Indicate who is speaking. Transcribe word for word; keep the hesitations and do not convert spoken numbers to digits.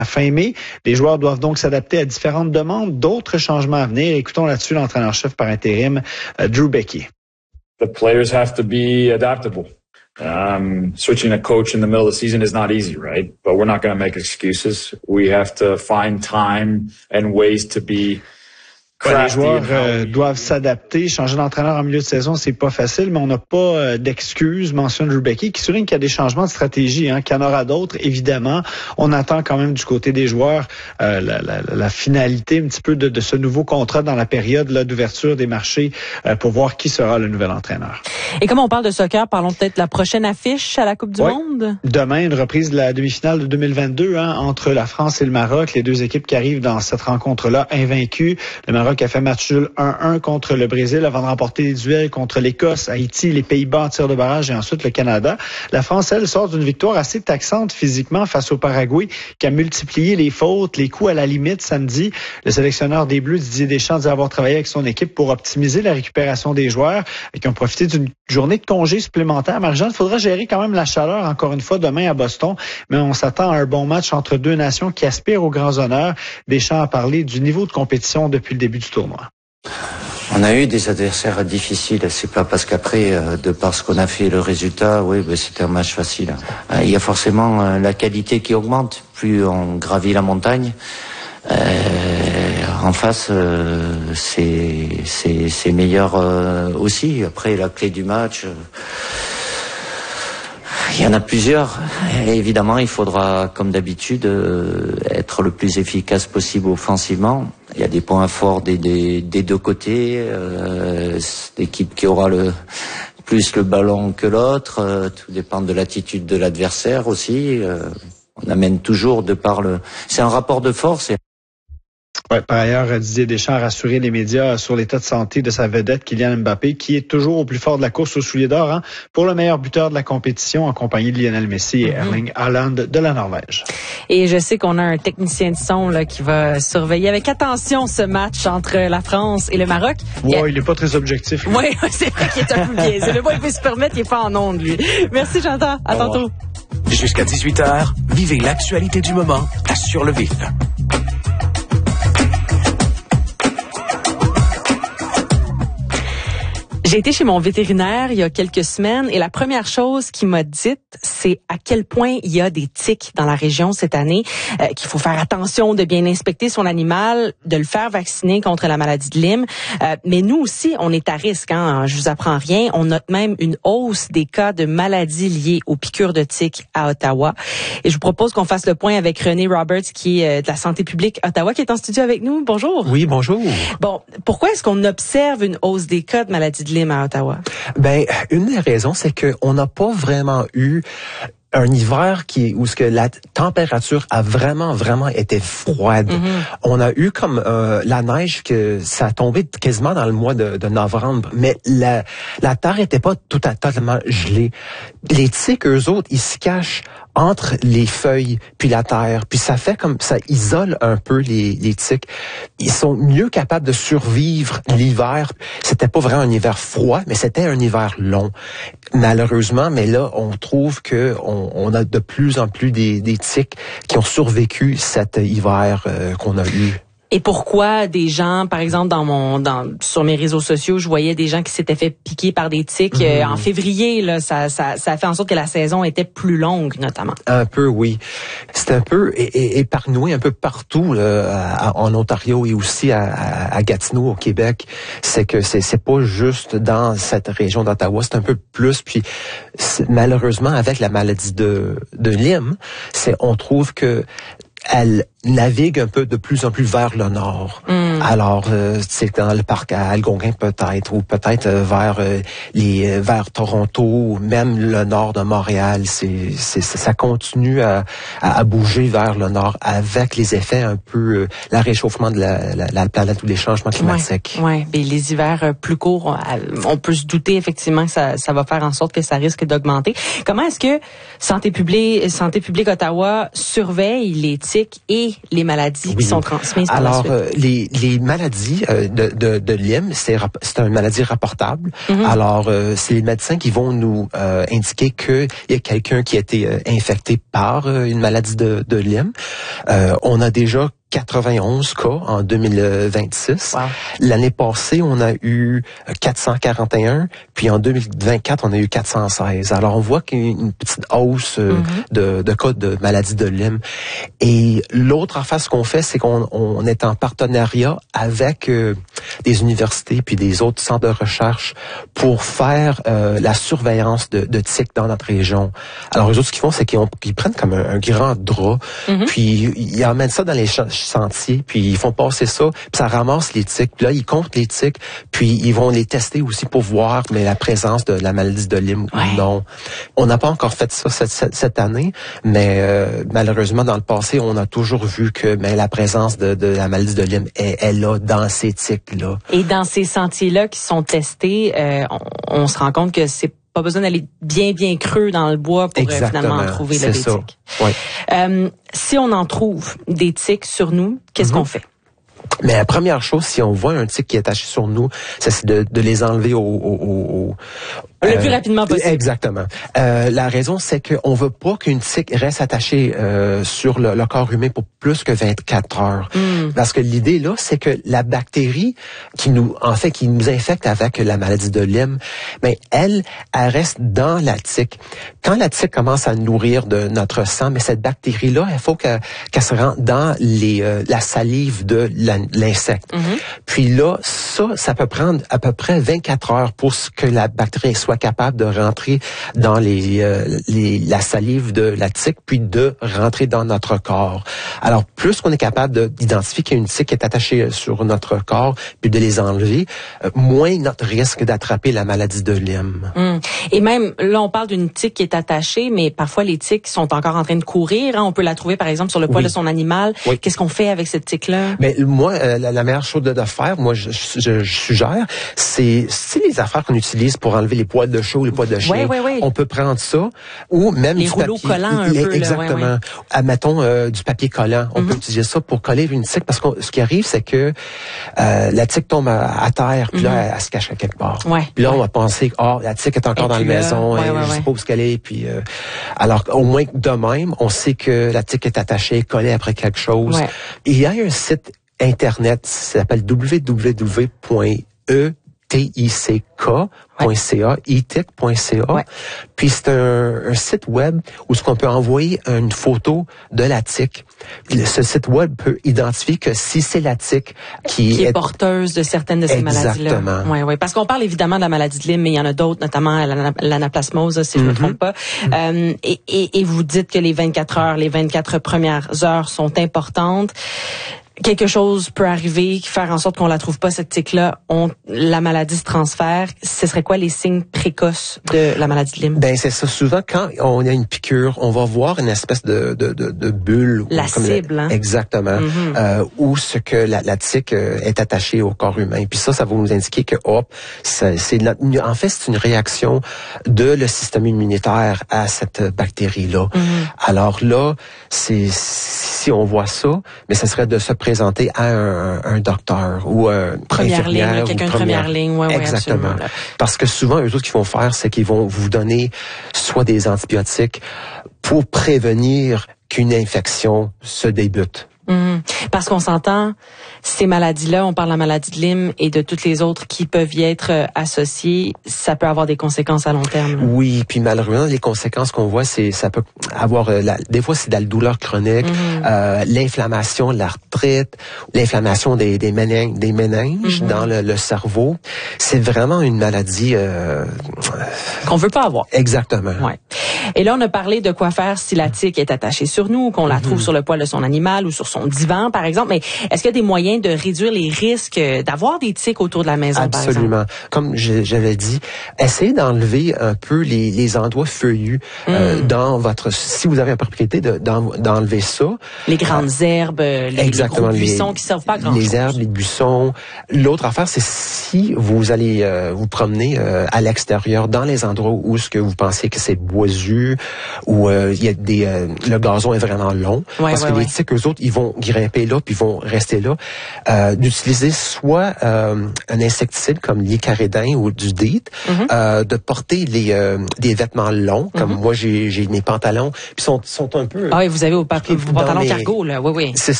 Speaker 1: fin mai. Les joueurs doivent donc s'adapter à différentes demandes, d'autres changements à venir. Écoutons là-dessus l'entraîneur-chef par intérim, Drew Becky.
Speaker 2: The players have to be adaptable. Um, switching a coach in the middle of the season is not easy, right? But we're not going to make excuses. We have to find time and ways to be
Speaker 1: Ouais, les joueurs euh, doivent s'adapter. Changer d'entraîneur en milieu de saison, c'est pas facile, mais on n'a pas euh, d'excuses, mentionne Drew Becky, qui souligne qu'il y a des changements de stratégie, hein, qu'il y en aura d'autres, évidemment. On attend quand même du côté des joueurs euh, la, la, la finalité un petit peu de, de ce nouveau contrat dans la période là, d'ouverture des marchés euh, pour voir qui sera le nouvel entraîneur.
Speaker 3: Et comme on parle de soccer, parlons peut-être de la prochaine affiche à la Coupe du
Speaker 1: ouais.
Speaker 3: Monde.
Speaker 1: Demain, une reprise de la demi-finale de deux mille vingt-deux hein, entre la France et le Maroc. Les deux équipes qui arrivent dans cette rencontre-là invaincues. Le Maroc a fait match nul un un contre le Brésil avant de remporter les duels contre l'Écosse, Haïti, les Pays-Bas en tir de barrage et ensuite le Canada. La France, elle, sort d'une victoire assez taxante physiquement face au Paraguay qui a multiplié les fautes, les coups à la limite samedi. Le sélectionneur des Bleus, Didier Deschamps, dit avoir travaillé avec son équipe pour optimiser la récupération des joueurs et qui ont profité d'une journée de congé supplémentaire. Marie-Jeanne, il faudra gérer quand même la chaleur encore une fois demain à Boston, mais on s'attend à un bon match entre deux nations qui aspirent aux grands honneurs. Deschamps a parlé du niveau de compétition depuis le début du tournoi.
Speaker 4: On a eu des adversaires difficiles, c'est pas parce qu'après, euh, de par ce qu'on a fait, le résultat, oui, ben, c'était un match facile. Euh, il y a forcément euh, la qualité qui augmente, plus on gravit la montagne. Euh, en face, euh, c'est, c'est, c'est meilleur euh, aussi. Après, la clé du match... Euh, Il y en a plusieurs. Et évidemment, il faudra, comme d'habitude, euh, être le plus efficace possible offensivement. Il y a des points forts des, des, des deux côtés. Euh, l'équipe qui aura le plus le ballon que l'autre. Euh, tout dépend de l'attitude de l'adversaire aussi. Euh, on amène toujours de par le... C'est un rapport de force. Et...
Speaker 1: Ouais, par ailleurs, Didier Deschamps a rassuré les médias sur l'état de santé de sa vedette Kylian Mbappé, qui est toujours au plus fort de la course au soulier d'or hein, pour le meilleur buteur de la compétition, en compagnie de Lionel Messi et Erling Haaland de la Norvège.
Speaker 3: Et je sais qu'on a un technicien de son là, qui va surveiller avec attention ce match entre la France et le Maroc.
Speaker 1: Ouais,
Speaker 3: a...
Speaker 1: il n'est pas très objectif.
Speaker 3: Oui, c'est vrai qu'il est un peu biaisé. Le boy, il peut se permettre, il est pas en onde, lui. Merci, Jean-Jean. À tantôt.
Speaker 5: Jusqu'à dix-huit heures, vivez l'actualité du moment à Sur le Vif.
Speaker 3: J'ai été chez mon vétérinaire il y a quelques semaines et la première chose qu'il m'a dite, c'est à quel point il y a des tiques dans la région cette année, euh, qu'il faut faire attention de bien inspecter son animal, de le faire vacciner contre la maladie de Lyme. Euh, mais nous aussi, on est à risque. Hein, je vous apprends rien. On note même une hausse des cas de maladies liées aux piqûres de tiques à Ottawa. Et je vous propose qu'on fasse le point avec René Roberts, qui est de la santé publique Ottawa, qui est en studio avec nous. Bonjour.
Speaker 6: Oui, bonjour.
Speaker 3: Bon, pourquoi est-ce qu'on observe une hausse des cas de maladie de Lyme à Ottawa?
Speaker 6: Ben, une des raisons, c'est qu'on n'a pas vraiment eu un hiver qui où ce que la température a vraiment vraiment été froide. Mm-hmm. On a eu comme euh, la neige que ça a tombé quasiment dans le mois de, de novembre, mais la la terre était pas tout à totalement gelée. Les tiques, eux autres, ils se cachent entre les feuilles puis la terre, puis ça fait comme ça isole un peu les les tiques. Ils sont mieux capables de survivre l'hiver. C'était pas vraiment un hiver froid, mais c'était un hiver long. Malheureusement, mais là on trouve que on, on a de plus en plus des des tiques qui ont survécu cet hiver euh, qu'on a eu.
Speaker 3: Et pourquoi des gens, par exemple, dans mon, dans, sur mes réseaux sociaux, je voyais des gens qui s'étaient fait piquer par des tiques mmh. euh, en février. Là, ça, ça, ça a fait en sorte que la saison était plus longue, notamment.
Speaker 6: Un peu, oui. C'est un peu é- é- épargné un peu partout là, à, en Ontario et aussi à, à, à Gatineau, au Québec. C'est que c'est, c'est pas juste dans cette région d'Ottawa, c'est un peu plus. Puis malheureusement, avec la maladie de, de Lyme, c'est on trouve que elle navigue un peu de plus en plus vers le nord. Mm. Alors, euh, c'est dans le parc à Algonquin peut-être, ou peut-être euh, vers euh, les euh, vers Toronto, ou même le nord de Montréal. C'est, c'est ça continue à, à, à bouger vers le nord avec les effets un peu euh, la réchauffement de la, la, la planète ou les changements climatiques.
Speaker 3: Ouais, ouais. Ben, les hivers plus courts, on peut se douter effectivement que ça, ça va faire en sorte que ça risque d'augmenter. Comment est-ce que Santé publique, Santé publique Ottawa surveille les tiques tiques et les maladies
Speaker 6: oui.
Speaker 3: qui sont transmises par
Speaker 6: Alors,
Speaker 3: la suite.
Speaker 6: Euh, les, les maladies euh, de, de, de Lyme, c'est, c'est une maladie rapportable. Mm-hmm. Alors, euh, c'est les médecins qui vont nous euh, indiquer qu'il y a quelqu'un qui a été euh, infecté par euh, une maladie de, de Lyme. Euh, on a déjà quatre-vingt-onze cas en deux mille vingt-six. Wow. L'année passée, on a eu quatre cent quarante et un, puis en deux mille vingt-quatre, on a eu quatre cent seize. Alors, on voit qu'il y a une petite hausse euh, mm-hmm. de, de cas de maladie de Lyme. Et l'autre affaire, ce qu'on fait, c'est qu'on on est en partenariat avec euh, des universités puis des autres centres de recherche pour faire euh, la surveillance de, de tiques dans notre région. Alors, eux autres, ce qu'ils font, c'est qu'ils, ont, qu'ils prennent comme un, un grand drap, mm-hmm. puis ils amènent ça dans les sentiers, puis ils font passer ça, puis ça ramasse les tiques. Puis là, ils comptent les tiques, puis ils vont les tester aussi pour voir mais la présence de la maladie de Lyme ouais. ou non. On n'a pas encore fait ça cette, cette, cette année, mais euh, malheureusement, dans le passé, on a toujours vu que mais la présence de, de la maladie de Lyme est, est là, dans ces tiques-là.
Speaker 3: Et dans ces sentiers-là qui sont testés, euh, on, on se rend compte que c'est pas besoin d'aller bien, bien creux dans le bois pour euh, finalement trouver là, des ça. tiques.
Speaker 6: Oui.
Speaker 3: Euh, si on en trouve des tiques sur nous, qu'est-ce mm-hmm. qu'on fait?
Speaker 6: Mais la première chose, si on voit un tic qui est attaché sur nous, c'est de, de les enlever au... au, au, au
Speaker 3: le euh, plus rapidement possible.
Speaker 6: Exactement. Euh, la raison, c'est qu'on veut pas qu'une tique reste attachée euh, sur le, le corps humain pour plus que vingt-quatre heures. Mm. Parce que l'idée, là, c'est que la bactérie qui nous, en fait, qui nous infecte avec la maladie de Lyme, ben, elle, elle reste dans la tique. Quand la tique commence à nourrir de notre sang, mais cette bactérie-là, il faut qu'elle, qu'elle se rende dans les, euh, la salive de la, l'insecte. Mm-hmm. Puis là, ça, ça peut prendre à peu près vingt-quatre heures pour que la bactérie soit capable de rentrer dans les, euh, les la salive de la tique, puis de rentrer dans notre corps. Alors, plus qu'on est capable de, d'identifier qu'il y a une tique qui est attachée sur notre corps, puis de les enlever, euh, moins notre risque d'attraper la maladie de Lyme.
Speaker 3: Mmh. Et même, là, on parle d'une tique qui est attachée, mais parfois les tiques sont encore en train de courir. Hein. On peut la trouver, par exemple, sur le poil oui. de son animal. Oui. Qu'est-ce qu'on fait avec cette tique-là?
Speaker 6: Mais moi, euh, la, la meilleure chose de, de faire, moi, je, je, je suggère, c'est, c'est les affaires qu'on utilise pour enlever les poils de chat ou les poils de chien.
Speaker 3: Oui, oui, oui.
Speaker 6: On peut prendre ça, ou même
Speaker 3: les
Speaker 6: du
Speaker 3: rouleaux
Speaker 6: papier.
Speaker 3: collants un
Speaker 6: les,
Speaker 3: peu.
Speaker 6: Exactement.
Speaker 3: Là, ouais, ouais.
Speaker 6: Admettons euh, du papier collant. On mm-hmm. peut utiliser ça pour coller une tique, parce que ce qui arrive, c'est que euh, la tique tombe à, à terre, puis mm-hmm. là, elle, elle se cache à quelque part.
Speaker 3: Ouais,
Speaker 6: puis là,
Speaker 3: ouais.
Speaker 6: on va penser, ah, oh, la tique est encore et dans la maison,
Speaker 3: ouais,
Speaker 6: et
Speaker 3: ouais,
Speaker 6: je
Speaker 3: ouais.
Speaker 6: sais pas où ce qu'elle est. Puis, euh, alors, au moins de même, on sait que la tique est attachée, collée après quelque chose.
Speaker 3: Ouais.
Speaker 6: Il y a un site Internet, ça s'appelle w w w point e t i c k point c a, i t i c point c a.
Speaker 3: Ouais.
Speaker 6: Puis c'est un, un site web où ce qu'on peut envoyer une photo de la tique. Ce site web peut identifier que si c'est la tique qui,
Speaker 3: qui est,
Speaker 6: est
Speaker 3: porteuse de certaines de ces
Speaker 6: exactement.
Speaker 3: maladies-là. Oui, oui. Parce qu'on parle évidemment de la maladie de Lyme, mais il y en a d'autres, notamment l'anaplasmose, si mm-hmm. je ne me trompe pas. Mm-hmm. Euh, et, et, et vous dites que les vingt-quatre heures, les vingt-quatre premières heures sont importantes. Quelque chose peut arriver, faire en sorte qu'on la trouve pas, cette tique-là, on, la maladie se transfère. Ce serait quoi les signes précoces de la maladie de Lyme? Ben,
Speaker 6: c'est ça. Souvent, quand on a une piqûre, on va voir une espèce de, de, de, de bulle.
Speaker 3: La
Speaker 6: comme
Speaker 3: cible,
Speaker 6: la,
Speaker 3: hein?
Speaker 6: Exactement. Mm-hmm. Euh, où ce que la, la tique euh, est attachée au corps humain. Puis ça, ça va nous indiquer que, hop, ça, c'est la, en fait, c'est une réaction de le système immunitaire à cette bactérie-là. Mm-hmm. Alors là, c'est, si on voit ça, mais ça serait de se présenter à un, un docteur ou un
Speaker 3: première ligne, quelqu'un de première, première ligne, ouais,
Speaker 6: exactement.
Speaker 3: Ouais,
Speaker 6: parce que souvent, eux autres, ce qu'ils vont faire, c'est qu'ils vont vous donner soit des antibiotiques pour prévenir qu'une infection se débute.
Speaker 3: Mmh. Parce qu'on s'entend, ces maladies-là, on parle de la maladie de Lyme et de toutes les autres qui peuvent y être euh, associées, ça peut avoir des conséquences à long terme. Là.
Speaker 6: Oui, puis malheureusement, les conséquences qu'on voit, c'est ça peut avoir, euh, la, des fois, c'est de la douleur chronique, mmh. euh, l'inflammation, l'arthrite, l'inflammation des, des méninges, des méninges mmh. dans le, le cerveau. C'est vraiment une maladie euh,
Speaker 3: qu'on veut pas avoir.
Speaker 6: Exactement.
Speaker 3: Ouais. Et là, on a parlé de quoi faire si la tique est attachée sur nous, qu'on la mmh. trouve sur le poil de son animal ou sur son son divan, par exemple. Mais est-ce qu'il y a des moyens de réduire les risques d'avoir des tiques autour de la maison,
Speaker 6: Absolument.
Speaker 3: par exemple?
Speaker 6: Comme je, j'avais dit, essayez d'enlever un peu les, les endroits feuillus mm. euh, dans votre... Si vous avez la propriété, de, d'en, d'enlever ça.
Speaker 3: Les grandes euh, herbes, les, les gros buissons les, qui servent pas à grand-chose.
Speaker 6: Les herbes, les buissons. L'autre affaire, c'est si vous allez euh, vous promener euh, à l'extérieur, dans les endroits où ce que vous pensez que c'est boiseux, où euh, il y a des... Euh, le gazon est vraiment long.
Speaker 3: Ouais,
Speaker 6: parce
Speaker 3: ouais,
Speaker 6: que
Speaker 3: ouais.
Speaker 6: les tiques, eux autres, ils vont grimper là, puis ils vont rester là. Euh, d'utiliser soit euh, un insecticide comme l'icaridin ou du D E E T, mm-hmm. euh, de porter les euh, des vêtements longs, comme mm-hmm. moi j'ai j'ai mes pantalons, puis sont sont un peu...
Speaker 3: Ah oui, vous avez vos, pa- vos pantalons mes... cargo, là, oui, oui.
Speaker 6: C'est